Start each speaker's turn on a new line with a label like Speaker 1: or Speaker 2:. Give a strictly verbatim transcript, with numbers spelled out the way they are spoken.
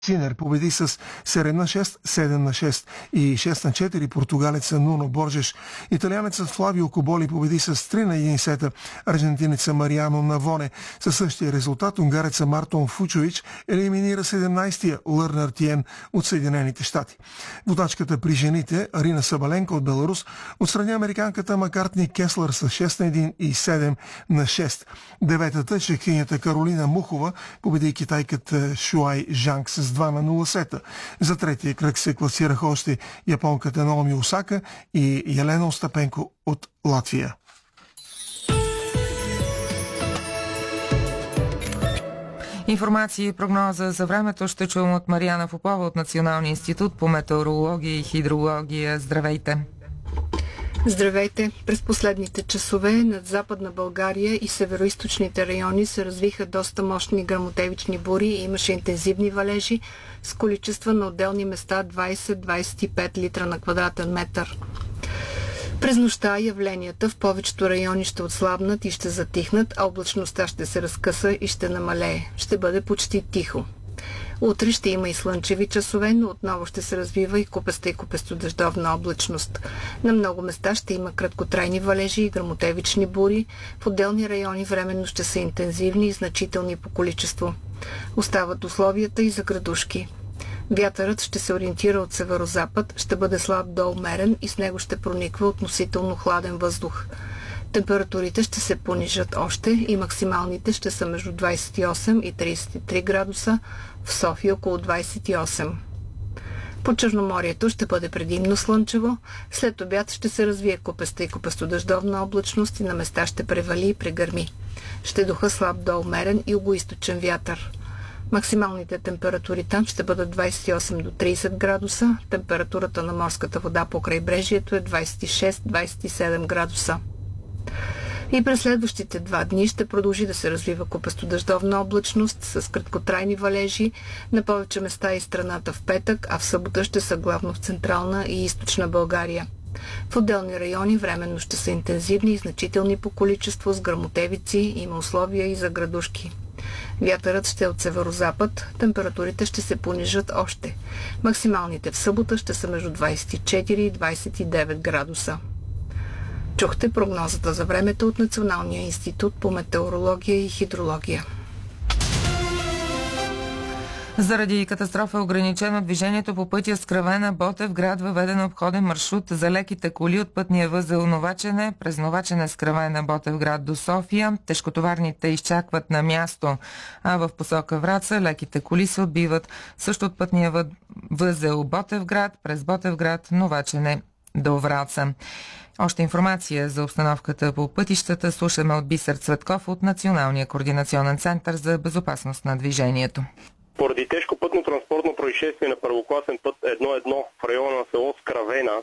Speaker 1: Синер победи с седем на шест, седем на шест и шест на четири португалеца Нуно Боржеш. Италианецът Флавио Коболи победи с три на едно сета аржентинеца Мариано Навоне. Със същия резултат унгареца Мартон Фучович елиминира седемнайсетия Лърнар Тиен от Съединените щати. Водачката при жените Арина Сабаленко от Беларус отстраня американката Маккартни Кеслер с шест на едно и седем на шест. Деветата чехинята Каролина Мухова победи китайката Шуай Жанг с два на нула сета. За третия кръг се класираха още японката Наоми Осака и Елена Остапенко от Латвия.
Speaker 2: Информация и прогноза за времето ще чуем от Мариана Попова от Националния институт по метеорология и хидрология. Здравейте!
Speaker 3: Здравейте! През последните часове над Западна България и североизточните райони се развиха доста мощни гръмотевични бури и имаше интензивни валежи с количества на отделни места двайсет до двайсет и пет литра на квадратен метър. През нощта явленията в повечето райони ще отслабнат и ще затихнат, а облачността ще се разкъса и ще намалее. Ще бъде почти тихо. Утре ще има и слънчеви часове, но отново ще се развива и купеста и купестодъждовна облачност. На много места ще има краткотрайни валежи и гръмотевични бури. В отделни райони временно ще са интензивни и значителни по количество. Остават условията и за градушки. Вятърът ще се ориентира от северозапад, ще бъде слаб до умерен и с него ще прониква относително хладен въздух. Температурите ще се понижат още и максималните ще са между двайсет и осем и трийсет и три градуса, в София около двайсет и осем. По Черноморието ще бъде предимно слънчево, след обяд ще се развие купеста и купестодъждовна облачност и на места ще превали и прегърми. Ще духа слаб до умерен и югоизточен вятър. Максималните температури там ще бъдат двайсет и осем до трийсет градуса, температурата на морската вода по крайбрежието е двайсет и шест до двайсет и седем градуса. И през следващите два дни ще продължи да се развива купестодъждовна облачност с краткотрайни валежи на повече места и страната в петък, а в събота ще са главно в централна и източна България. В отделни райони временно ще са интензивни и значителни по количество с гръмотевици, има условия и за градушки. Вятърът ще е от северозапад, температурите ще се понижат още. Максималните в събота ще са между двайсет и четири и двайсет и девет градуса. Чухте прогнозата за времето от Националния институт по метеорология и хидрология.
Speaker 2: Заради катастрофа е ограничено движението по пътя Скравена Ботевград, въведен обходен маршрут за леките коли от пътния възел Новачене през Новачене Скравена Ботевград до София. Тежкотоварните изчакват на място, а в посока Враца леките коли се отбиват също от пътния възел Ботевград през Ботевград Новачене до Враца. Още информация за обстановката по пътищата слушаме от Бисер Цветков от Националния координационен център за безопасност на движението.
Speaker 4: Поради тежко пътно-транспортно происшествие на първокласен път едно едно в района на село Скравена